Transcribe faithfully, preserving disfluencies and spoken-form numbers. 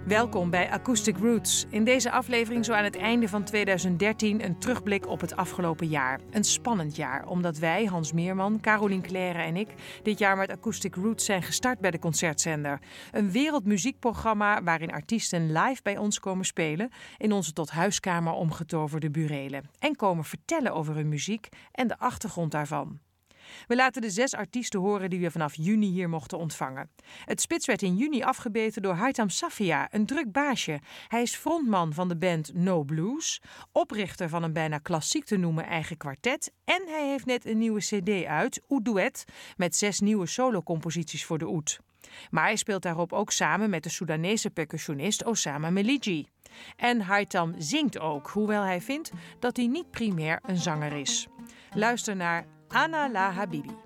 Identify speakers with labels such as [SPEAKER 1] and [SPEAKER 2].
[SPEAKER 1] Welkom bij Acoustic Roots. In deze aflevering zo aan het einde van tweeduizend dertien een terugblik op het afgelopen jaar. Een spannend jaar, omdat wij, Hans Meerman, Carolien Claire en ik, dit jaar met Acoustic Roots zijn gestart bij de Concertzender. Een wereldmuziekprogramma waarin artiesten live bij ons komen spelen in onze tot huiskamer omgetoverde burelen. En komen vertellen over hun muziek en de achtergrond daarvan. We laten de zes artiesten horen die we vanaf juni hier mochten ontvangen. Het spits werd in juni afgebeten door Haitham Safia, een druk baasje. Hij is frontman van de band No Blues, oprichter van een bijna klassiek te noemen eigen kwartet en hij heeft net een nieuwe cd uit, Oud Duet, met zes nieuwe solocomposities voor de oud. Maar hij speelt daarop ook samen met de Soedanese percussionist Osama Meligi. En Haitham zingt ook, hoewel hij vindt dat hij niet primair een zanger is. Luister naar Ana La Habibi.